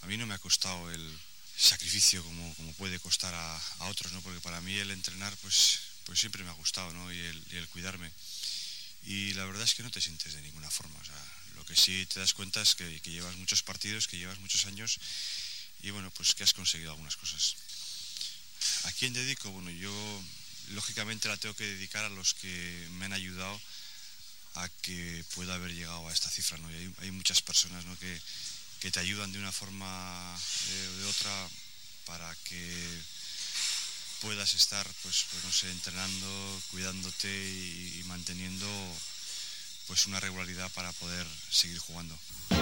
A mí no me ha costado el sacrificio como puede costar a otros, ¿no? Porque para mí el entrenar pues siempre me ha gustado, ¿no? Y el cuidarme. Y la verdad es que no te sientes de ninguna forma. O sea, lo que sí te das cuenta es que llevas muchos partidos, que llevas muchos años y bueno, pues que has conseguido algunas cosas. ¿A quién dedico? Bueno, yo lógicamente la tengo que dedicar a los que me han ayudado a que pueda haber llegado a esta cifra, ¿no? Y hay muchas personas, ¿no? que te ayudan de una forma o de otra para que puedas estar pues no sé, entrenando, cuidándote y manteniendo pues una regularidad para poder seguir jugando.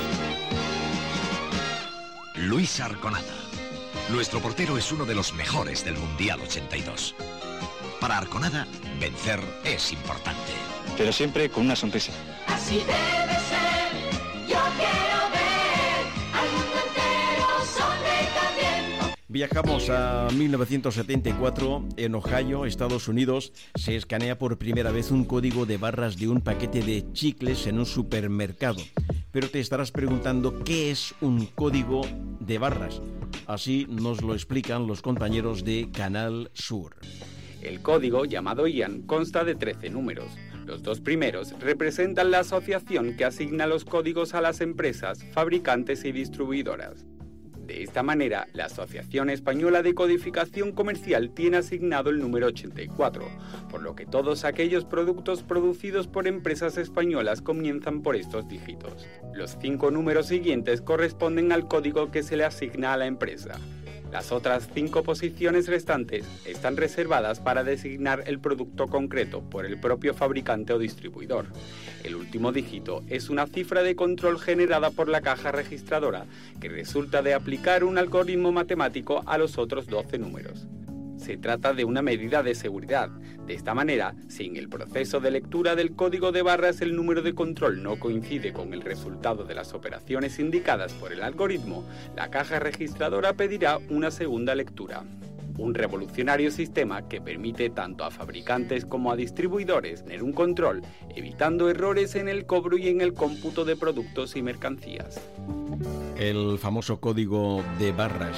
Luis Arconada. Nuestro portero es uno de los mejores del Mundial 82. Para Arconada, vencer es importante. Pero siempre con una sonrisa. Así debe ser, yo quiero ver al mundo entero sonreír también. Viajamos a 1974. En Ohio, Estados Unidos, se escanea por primera vez un código de barras de un paquete de chicles en un supermercado. Pero te estarás preguntando qué es un código de barras. Así nos lo explican los compañeros de Canal Sur. El código, llamado Ian, consta de 13 números. Los dos primeros representan la asociación que asigna los códigos a las empresas, fabricantes y distribuidoras. De esta manera, la Asociación Española de Codificación Comercial tiene asignado el número 84, por lo que todos aquellos productos producidos por empresas españolas comienzan por estos dígitos. Los 5 números siguientes corresponden al código que se le asigna a la empresa. Las otras 5 posiciones restantes están reservadas para designar el producto concreto por el propio fabricante o distribuidor. El último dígito es una cifra de control generada por la caja registradora que resulta de aplicar un algoritmo matemático a los otros 12 números. Se trata de una medida de seguridad. De esta manera, si en el proceso de lectura del código de barras el número de control no coincide con el resultado de las operaciones indicadas por el algoritmo, la caja registradora pedirá una segunda lectura. Un revolucionario sistema que permite tanto a fabricantes como a distribuidores tener un control, evitando errores en el cobro y en el cómputo de productos y mercancías. El famoso código de barras.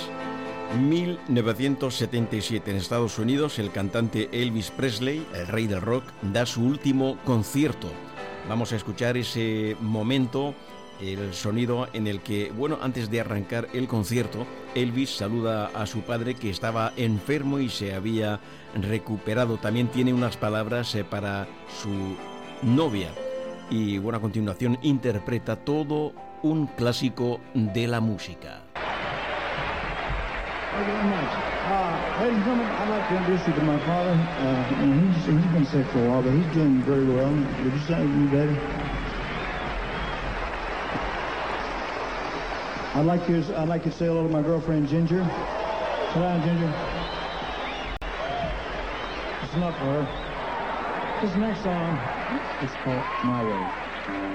1977 en Estados Unidos, el cantante Elvis Presley, el rey del rock, da su último concierto. Vamos a escuchar ese momento, el sonido en el que, antes de arrancar el concierto, Elvis saluda a su padre que estaba enfermo y se había recuperado. También tiene unas palabras para su novia. Y a continuación interpreta todo un clásico de la música. Thank you very much. Ladies and gentlemen, I'd like to introduce you to my father. He's been sick for a while, but he's doing very well. Would you say you, Daddy? I'd like you to say hello to my girlfriend, Ginger. Sit down, Ginger. It's enough for her. This next song is called My Way.